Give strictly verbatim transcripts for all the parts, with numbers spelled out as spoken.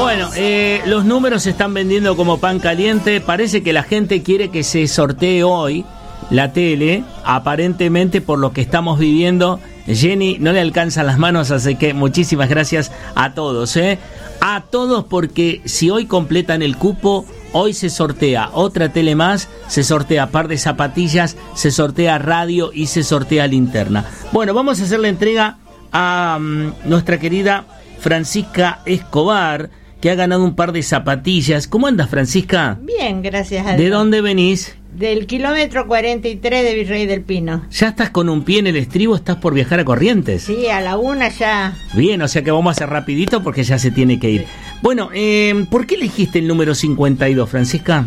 Bueno, eh, los números se están vendiendo como pan caliente. Parece que la gente quiere que se sortee hoy la tele, aparentemente por lo que estamos viviendo. Jenny no le alcanzan las manos, así que muchísimas gracias a todos, ¿eh? A todos, porque si hoy completan el cupo, hoy se sortea otra tele más, se sortea par de zapatillas, se sortea radio y se sortea linterna. Bueno, vamos a hacer la entrega a um, nuestra querida Francisca Escobar, que ha ganado un par de zapatillas. ¿Cómo andas, Francisca? Bien, gracias a Dios. ¿De dónde venís? Del kilómetro cuarenta y tres de Virrey del Pino. ¿Ya estás con un pie en el estribo? ¿Estás por viajar a Corrientes? Sí, a la una ya. Bien, o sea que vamos a hacer rapidito porque ya se tiene que ir. Sí. Bueno, eh, ¿por qué elegiste el número cincuenta y dos, Francisca?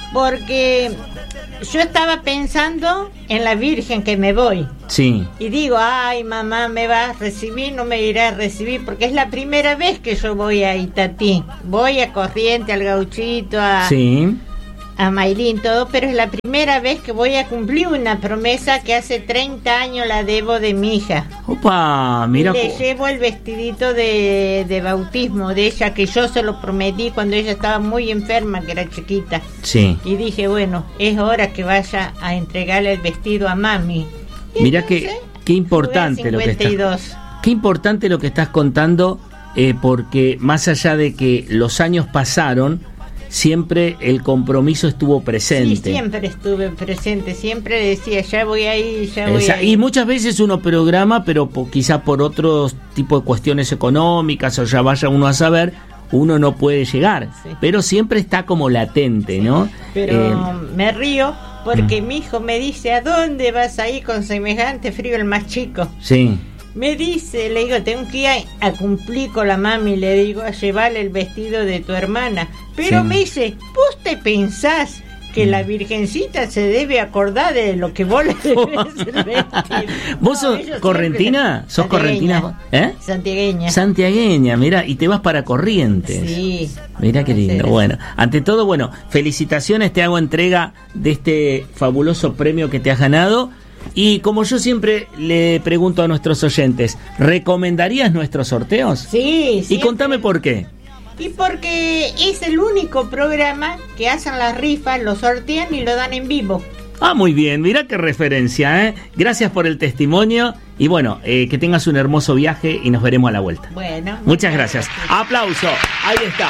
Porque yo estaba pensando en la Virgen que me voy. Sí. Y digo, ay, mamá, ¿me va a recibir? No me irá a recibir, porque es la primera vez que yo voy a Itatí. Voy a Corrientes, al Gauchito, a... Sí. a Mailín, todo, pero es la primera vez que voy a cumplir una promesa que hace treinta años la debo de mi hija. Opa, mira. Y le llevo el vestidito de, de bautismo de ella, que yo se lo prometí cuando ella estaba muy enferma, que era chiquita. Sí. Y dije, bueno, es hora que vaya a entregarle el vestido a mami. Y mira entonces, que qué importante lo que estás, qué importante lo que estás contando, eh, porque más allá de que los años pasaron, siempre el compromiso estuvo presente. Sí, siempre estuve presente, siempre decía, ya voy a ir, ya voy Esa, a ir. Y muchas veces uno programa, pero po, quizás por otros tipos de cuestiones económicas, o ya vaya uno a saber, uno no puede llegar, sí. Pero siempre está como latente, ¿no? Pero eh, me río porque mm. mi hijo me dice, ¿a dónde vas a ir con semejante frío, el más chico? Sí. Me dice, le digo, tengo que ir a, a cumplir con la mami, le digo, a llevarle el vestido de tu hermana. Pero sí. Me dice, ¿vos te pensás que mm. la Virgencita se debe acordar de lo que vos le debes vestir? ¿Vos no, sos correntina? Siempre... ¿Sos correntina? ¿Eh? Santiagueña. Santiagueña, mira, y te vas para Corrientes. Sí. Mira qué lindo. Sí. Bueno, ante todo, bueno, felicitaciones, te hago entrega de este fabuloso premio que te has ganado. Y como yo siempre le pregunto a nuestros oyentes, ¿recomendarías nuestros sorteos? Sí, sí. Y contame por qué. Y porque es el único programa que hacen las rifas, lo sortean y lo dan en vivo. Ah, muy bien, mira qué referencia, ¿eh? Gracias por el testimonio y bueno, eh, que tengas un hermoso viaje y nos veremos a la vuelta. Bueno. Muchas gracias. Aplauso, ahí está.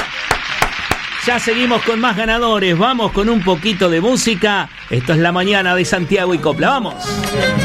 Ya seguimos con más ganadores, vamos con un poquito de música. Esto es La Mañana de Santiago y Copla, ¡vamos!